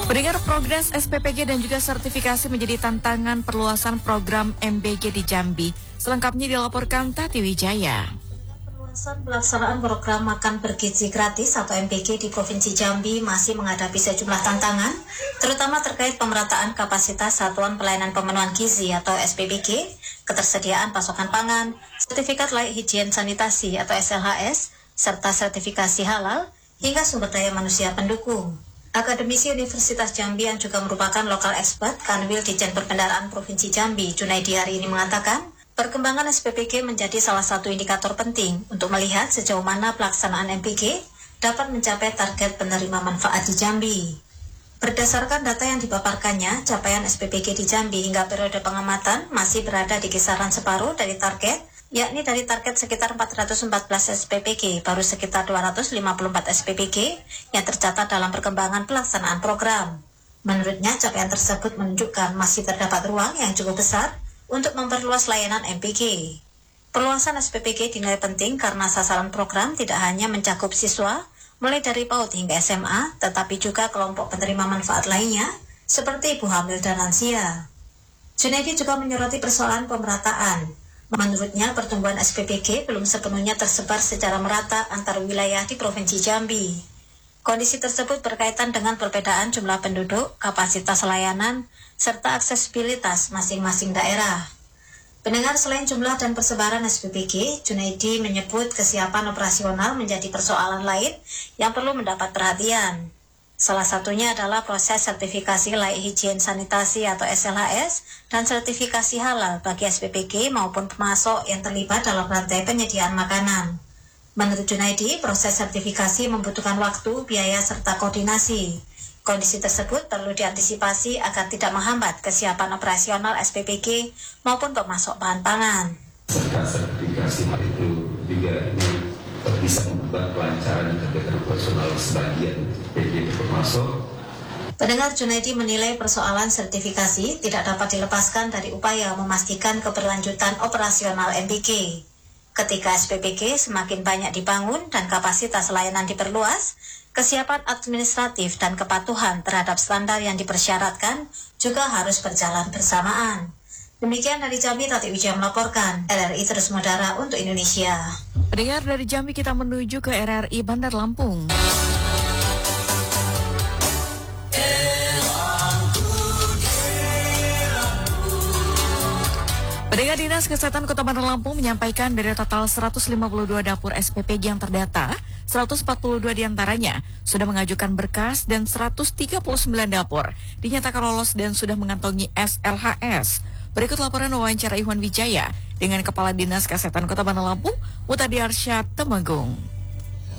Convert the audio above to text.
Pendengar, progres SPPG dan juga sertifikasi menjadi tantangan perluasan program MBG di Jambi. Selengkapnya dilaporkan Tati Wijaya. Perluasan pelaksanaan program makan bergizi gratis atau MBG di Provinsi Jambi masih menghadapi sejumlah tantangan, terutama terkait pemerataan kapasitas Satuan Pelayanan Pemenuhan Gizi atau SPPG, ketersediaan pasokan pangan, sertifikat layak higien sanitasi atau SLHS, serta sertifikasi halal, hingga sumber daya manusia pendukung. Akademisi Universitas Jambi yang juga merupakan lokal expert Kanwil Ditjen Perbendaharaan Provinsi Jambi, Junaidi hari ini mengatakan, perkembangan SPPG menjadi salah satu indikator penting untuk melihat sejauh mana pelaksanaan MBG dapat mencapai target penerima manfaat di Jambi. Berdasarkan data yang dipaparkannya, capaian SPPG di Jambi hingga periode pengamatan masih berada di kisaran separuh dari target, yakni dari target sekitar 414 SPPG, baru sekitar 254 SPPG yang tercatat dalam perkembangan pelaksanaan program. Menurutnya, capaian tersebut menunjukkan masih terdapat ruang yang cukup besar untuk memperluas layanan MBG. Perluasan SPPG dinilai penting karena sasaran program tidak hanya mencakup siswa, mulai dari PAUD hingga SMA, tetapi juga kelompok penerima manfaat lainnya, seperti ibu hamil dan lansia. Junaidi juga menyoroti persoalan pemerataan. Menurutnya, pertumbuhan SPPG belum sepenuhnya tersebar secara merata antar wilayah di Provinsi Jambi. Kondisi tersebut berkaitan dengan perbedaan jumlah penduduk, kapasitas layanan, serta aksesibilitas masing-masing daerah. Pendengar, selain jumlah dan persebaran SPPG, Junaidi menyebut kesiapan operasional menjadi persoalan lain yang perlu mendapat perhatian. Salah satunya adalah proses sertifikasi layak higien sanitasi atau SLHS dan sertifikasi halal bagi SPPG maupun pemasok yang terlibat dalam rantai penyediaan makanan. Menurut Junaidi, proses sertifikasi membutuhkan waktu, biaya, serta koordinasi. Kondisi tersebut perlu diantisipasi agar tidak menghambat kesiapan operasional SPPG maupun pemasok bahan pangan. Sertifikasi itu juga ini bisa membuat kelancaran dan kegiatan operasional sebagian PG termasuk. Pendengar, Junaidi menilai persoalan sertifikasi tidak dapat dilepaskan dari upaya memastikan keberlanjutan operasional MBG. Ketika SPPG semakin banyak dibangun dan kapasitas layanan diperluas, kesiapan administratif dan kepatuhan terhadap standar yang dipersyaratkan juga harus berjalan bersamaan. Demikian dari Jambi, Tati Wijaya melaporkan. RRI terus mengudara untuk Indonesia. Pendengar, dari Jambi kita menuju ke RRI Bandar Lampung. Pendengar, Dinas Kesehatan Kota Bandar Lampung menyampaikan dari total 152 dapur SPPG yang terdata, 142 diantaranya sudah mengajukan berkas dan 139 dapur dinyatakan lolos dan sudah mengantongi SLHS. Berikut laporan wawancara Iwan Wijaya dengan Kepala Dinas Kesehatan Kota Bandar Lampung, Mutadi Arsyad Temenggung.